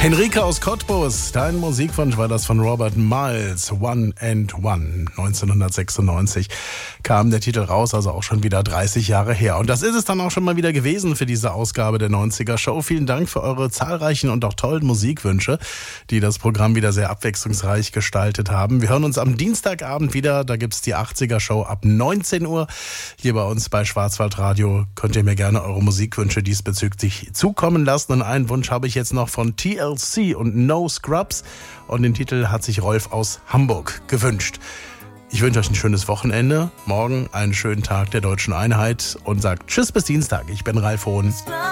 Henrike aus Cottbus, dein Musikwunsch war das von Robert Miles, One and One. 1996 kam der Titel raus, also auch schon wieder 30 Jahre her. Und das ist es dann auch schon mal wieder gewesen für diese Ausgabe der 90er Show. Vielen Dank für eure zahlreichen und auch tollen Musikwünsche, die das Programm wieder sehr abwechslungsreich gestaltet haben. Wir hören uns am Dienstagabend wieder, da gibt's die 80er Show ab 19 Uhr. Hier bei uns bei Schwarzwaldradio könnt ihr mir gerne eure Musikwünsche diesbezüglich zukommen lassen. Und einen Wunsch habe ich jetzt noch von TLC und No Scrubs und den Titel hat sich Rolf aus Hamburg gewünscht. Ich wünsche euch ein schönes Wochenende, morgen einen schönen Tag der Deutschen Einheit und sagt Tschüss bis Dienstag. Ich bin Ralf Hohn.